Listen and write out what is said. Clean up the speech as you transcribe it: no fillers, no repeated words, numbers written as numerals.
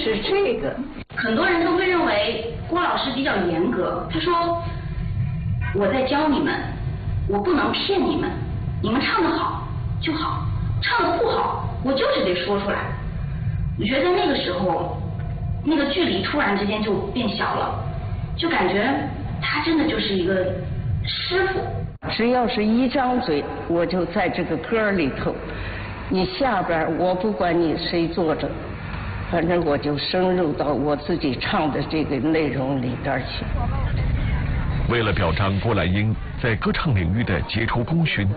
是这个。 很多人都会认为郭老师比较严格，他说我在教你们，我不能骗你们，你们唱得好就好，唱得不好我就是得说出来。我觉得那个时候那个距离突然之间就变小了，就感觉他真的就是一个师傅。 只要是一张嘴，我就在这个歌里头，你下边我不管你谁坐着，反正我就深入到我自己唱的这个内容里边去。 为了表彰郭兰英在歌唱领域的杰出功勋，